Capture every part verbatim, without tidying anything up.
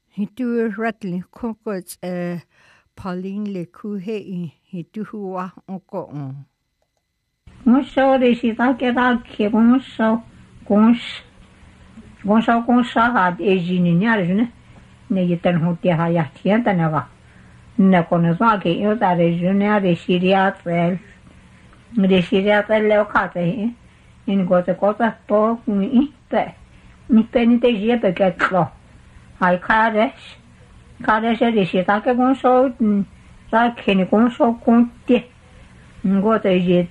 Hitu rattling kokos eh Pauline le kuhe i hitu hua oko on. Gonçal desse tá que tá que gonçal gons gonçal gonçal had ejininhar né ne yetan hotia ha ya tienta naga ne konosa ke yo ta rejunia de siria tel de siria tel le okate in gote kota to ni pe ni pe ni te je pe ke tlo hai kares kares de sita ke gonçal ta ke ni gonçal konti ngote je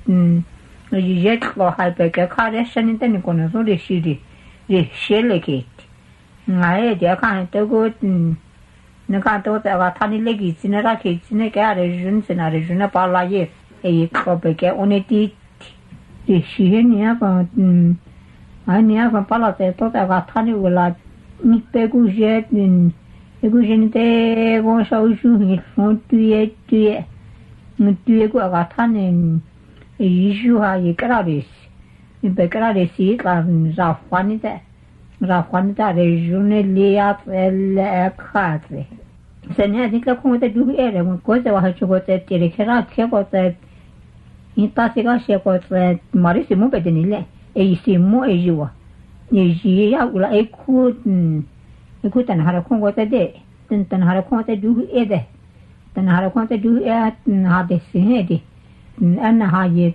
je tlo hai pe ke kares ni te ni konoso de siri de shele ke ngai de kan te go ne kan to ta va tani le gi sine ra ke sine ke are jun sine are jun pa la ye e ko pe ke oneti de shi ni a ba ai ni a ba pa la te to ta va tani wala ni pe gu je ni e gu je ni te go sha u shu ni fon tu ye tu ye ni tu ye go ga tani e ju ha ye kra de ni pe kra de si la za fa ni te ra quando da regione lì a le case se ne ha detto come te due era una cosa va a giocare te che era che cosa in passi che si cosa marissimo per tenere e si mo e giù ne ji ya ula e ku e ku tan hara con cosa de tan tan hara con te due e de tan hara con te due e ha de si ne di an ha ye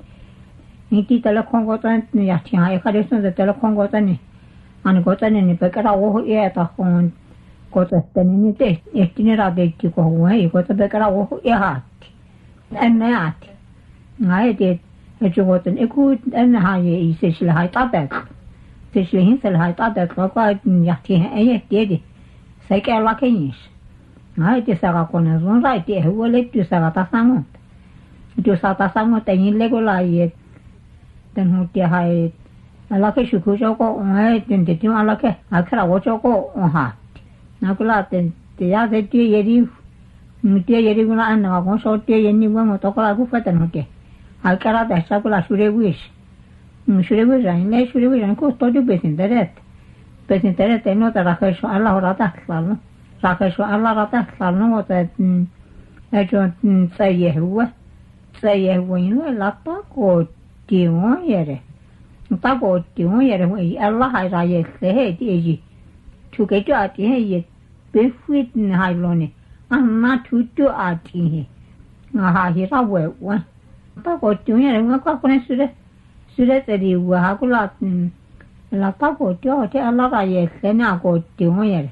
in ti tele con cosa ya ti ha e ca adesso de tele con cosa ne ani kota ni pe kara o e ta kon kota tani ni te e tini ra de ti ko ho e kota pe kara o e ha en ne ati ngai de e jo kota e ku en ha ye i se sila hai ta de se sila hin se hai ta de ko ko ya ti e ye de de sai ke la ke ni ngai te sa ga kona zon ra te e wo le tu sa ga ta sango tu sa ta sango te ni le go la ye ten ho te hai ala ke shuku joko ai ten te tu ala ke akara wo joko ha na kula ten te ya de ti yeri mi te yeri guna an na ko so te yeni wo mo to kala ku fa ten ho ke akara da sa kula shure wish mi shure wish ai le shure wish ko to ju besin deret besin deret no ta ra ke so ala ora ta klalo ra ke so ala ra ta klalo mo ta e jo sa ye huwa sa ye wo ni la pa ko ti mo yere ta ko ti mo ye re Allah hai ra ye se he ti ji tu ke ja ti he ye be fit ni hai lo ni an ma tu tu a ti he nga ha hi ra we wa ta ko ti ye re nga ka ko ne su re su re te ri wa ha ku la la ta ko ti o te Allah ra ye se na ko ti mo ye re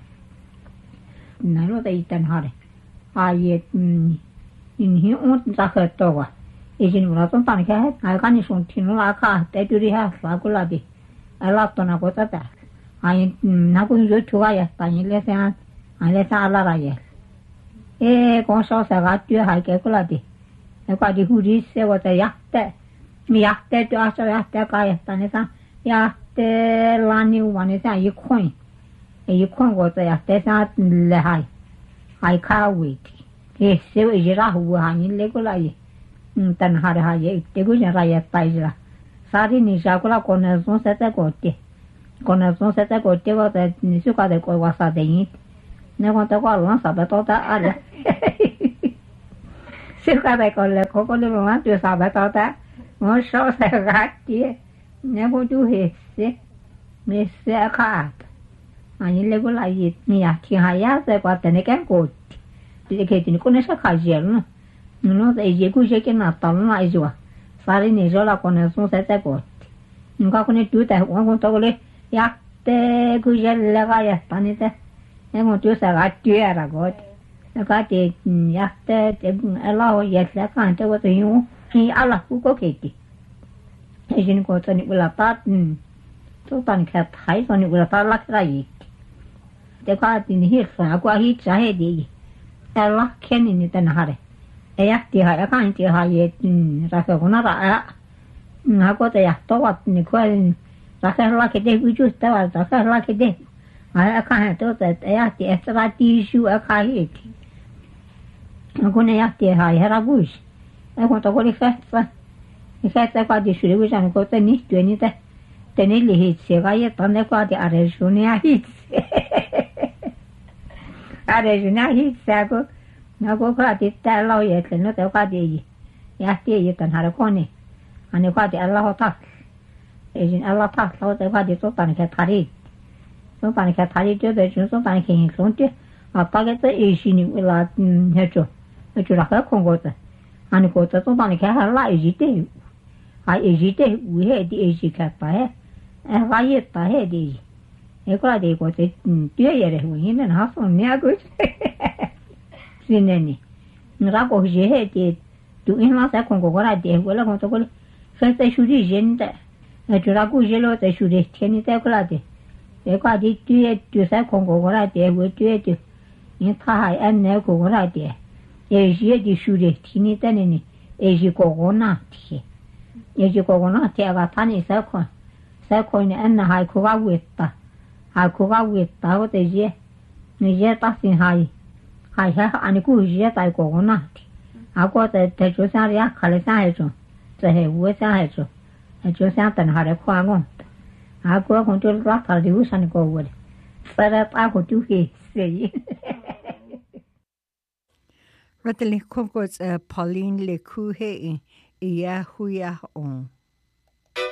na lo te itan ha re a ye in hi on ta ka to wa e jin mura ton tan ke ai ka ni son tin la ka te tu ri ha sa ku la di ala to na ko ta ta ai na ku jo tu ya ta ni le sa ai le sa ala ra ye e ko so sa ga tu ha ke ku la di e ka di hu ri se wa ta ya te mi ya te tu a sa ya te ka ya ta ne sa ya te la ni wa ne sa yi khoi e yi khoi ko ta ya te sa le hai ai ka wi ti e se e ji ra hu ha ni le ku la ye tan har ha ye te gu ra ya tai ra sari ni ja ko la con son se te ko te con son se te ko te wa te ni su ka de ko wa sa de ni ne ko te ko lo sa ba to ta ala su ka de ko le ko ko le ma tu sa ba to ta mo so se ga ti ne ko tu he se me se ka ani le ko la ye ni ya ti ha ya se ko te ne ken ko ti ke ti ni ko ne sa ka je no no te je ku je ke na ta na i jo sari ni jo la con son se te ko nga ko ne tu ta wa ko to le ya te ku je le ga ya ta ni te e mo tu sa ga tu era go te ka te ya te te ala o ye se ka te ko te yu ni ala ku ko ke ti e je ni ko to ni la ta to ta ni ka thai so ni la ta la ka yi te ka ti ni hi sa ko hi cha he di ala ke ni ni te na ha re e ya ti ha ya kan ti ha ye ra ka na ra na ko te ya to wa ni ko ra ka la ke de u ju ta wa ra ka la ke de a ka ha to te ya ti e tra ti ju a ka hi ti ko ne ya ti ha ya ra bu e ko to ko ri fa fa ni fa ta ka di shu ri bu jan ko te ni tu ni te te ni li hi se ga ye ta ne ko ti a re ju ni a hi 啊，就是那些三个，那个快点带老爷子，那都快点伊，也点伊等下来看呢，啊，你快点老他，以前老他，老在快点做饭去他的，做饭去他的就在就做饭去轻松点，啊，大概在一些年为了嗯那种，那就那个看过的，啊，你过在做饭去还拉一点，啊，一点为啥的一些看白，哎，拉一白的。哎，过来的过在嗯，对呀嘞，我现在那送两个，是呢呢，你那个些嘿的，就因那在空过过来的，过来空做过来，还在修理现的，哎，就那个些了在修理，天天在过来的，哎，过来的对就在空过过来的，我对的，因为他还按那个过来的，有些的修理天天在那呢，有些个个那天，有些个个那天个他呢在看，在看呢，按那还可个味道。还可个味道我这些，那些打心还还还按你故事在过个那的，啊我在在就想的呀，看了想那种，这还我想那种，就想等下来看我，啊我可就拉他留上的过我的，再来打个就去死。 我这里看过呃 Pauline Le Couhe 伊呀会呀哦。